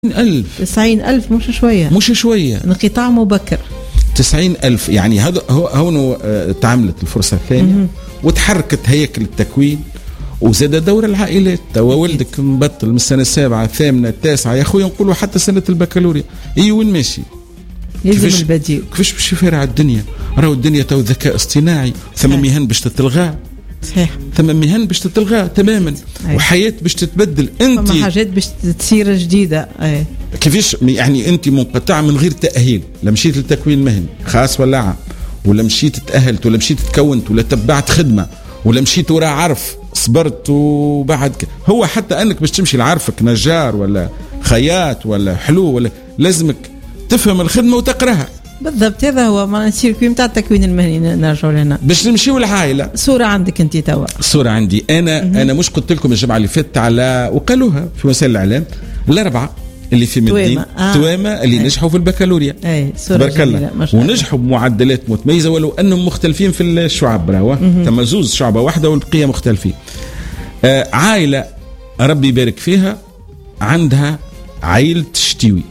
90,000 مش شوية انقطاع مبكر. 90,000 يعني هذا هو تعملت الفرصة الثانية وتحركت هيكل التكوين وزاد دور العائلات. توا ولدك مبطل من السنة 7 8 9 يا خويا نقولوا حتى سنة البكالوريا وين ماشي؟ لازم البديل. كيفاش باش يفارع الدنيا؟ راهو الدنيا تو ذكاء اصطناعي، ثم مهن باش تتلغى. صحيح. ثم مهن باش تتلغى تماما. وحياة باش تتبدل. انت ثم حاجات باش تصير جديدة. كيفاش يعني انت منقطع من غير تأهيل؟ لا مشيت للتكوين مهني خاص ولا عام، ولا مشيت تأهلت، ولا مشيت تكونت، ولا تبعت خدمة، ولا مشيت وراء عرف صبرت وبعد هو حتى انك باش تمشي لعرفك نجار ولا خياط ولا حلو ولا لازمك تفهم الخدمة وتقراها. بالضبط. هذا هو ما السيركوي نتاع التكوين المهني. نرجعوا لهنا باش نمشيو العائله. صوره عندك انت توا؟ الصوره عندي انا مش قلت لكم الجمعه اللي فاتت على وقالوها في وسائل الاعلام الاربعه اللي في مدينه توامه اللي نجحوا في البكالوريا. تبارك الله. ونجحوا بمعدلات متميزه ولو انهم مختلفين في الشعب. راهو ثم زوز شعبه واحده والبقيه مختلفين. عائله ربي يبارك فيها عندها عائله الشتيوي.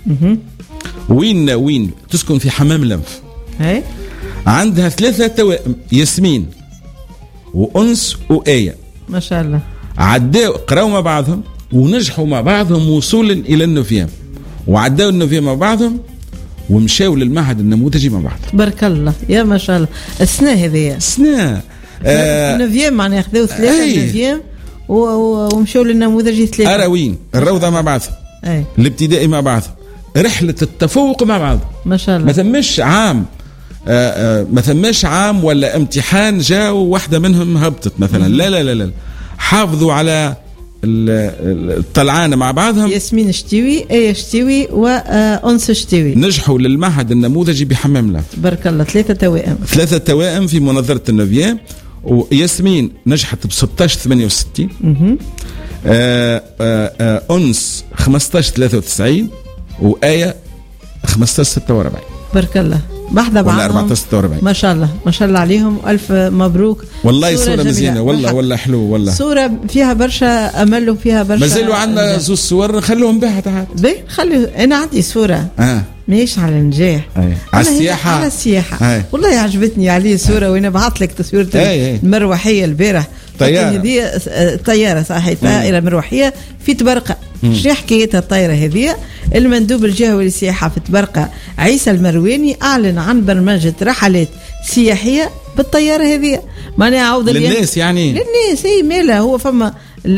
وين تسكن في حمام الأنف. عندها 3 توائم، ياسمين وأنس وآية. ما شاء الله. عداوا قراوا مع بعضهم ونجحوا مع بعضهم وصولا إلى النوفيام، وعداوا النوفيام مع بعضهم ومشاوا للمعهد النموذجي مع بعض. تبارك الله. يا ما شاء الله. السنة هذه النوفيام معناها خذوا 3 نوفيام ومشاوا للنموذجي 3. أراوين الروضة مع بعضهم. الابتدائي مع بعضهم. رحلة التفوق مع بعض. ما شاء الله. ما ثماش عام ولا امتحان جاء وواحدة منهم هبطت مثلا. لا حافظوا على الطلعانة مع بعضهم. ياسمين شتيوي، آية شتيوي، وأنس شتيوي. نجحوا للمعهد النموذجي بحمام الأنف. تبارك الله. 3 توائم في منظرة النوفيام. وياسمين نجحت ب 16.68. أنس 15.93 وآية 15.46. بارك الله. بحذا بعضهم 14.46. ما شاء الله ما شاء الله عليهم. ألف مبروك. والله صورة مزيانة. والله حلو. والله صورة فيها برشا أمل وفيها برشا. مازالوا عندنا زوج صور نخلوهم بها تعال. أنا عندي صورة ماهيش على النجاح. على السياحة. على السياحة. والله عجبتني عليه صورة وأنا بعثت لك تصوير المروحية البارح. طيارة صحيح. طائرة مروحية في تبرقة. شو حكايتها الطائرة هذه؟ المندوب الجهوي للسياحة في تبرقة عيسى المرواني أعلن عن برمجة رحلات سياحية بالطيارة هذه. معناها عوض للناس يعني للناس. مالا هو فما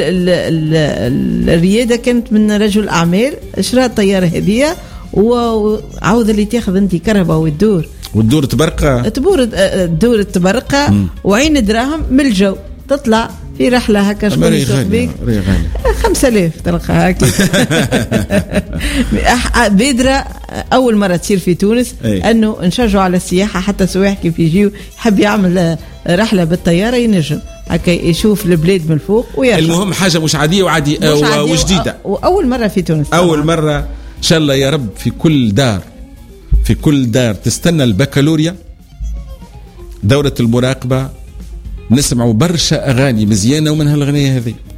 الريادة كانت من رجل أعمال شراء الطيارة هذه وعوض اللي تاخذ انت كهرباء والدور تبرقة الدور تبرقة وعين دراهم من الجو تطلع في رحلة هكا. شكون يسوق بيك؟ 5000 تلقى هكا. بادرة أول مرة تصير في تونس. أنه نشجعوا على السياحة حتى سواح كيف يجيو يحب يعمل رحلة بالطيارة ينجم هكا يشوف البلاد من الفوق ويرجع. المهم حاجة مش عادية وجديدة وأول مرة في تونس. أول مرة إن شاء الله يا رب. في كل دار تستنى البكالوريا دورة المراقبة نسمعوا برشا أغاني مزيانة ومنها الأغنية هذه.